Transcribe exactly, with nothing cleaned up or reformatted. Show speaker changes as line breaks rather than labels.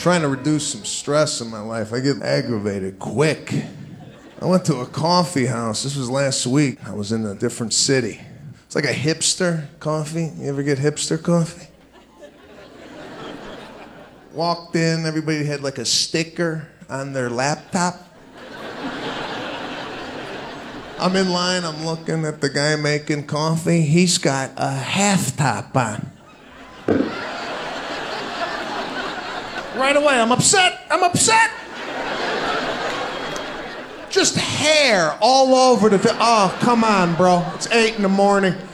trying to reduce some stress in my life. I get aggravated quick. I went to a coffee house. This was last week. I was in a different city. It's like a hipster coffee. You ever get hipster coffee? Walked in, everybody had like a sticker on their laptop. I'm in line, I'm looking at the guy making coffee. He's got a half top on. Right away, I'm upset, I'm upset. Just hair all over the, oh, come on, bro. It's eight in the morning.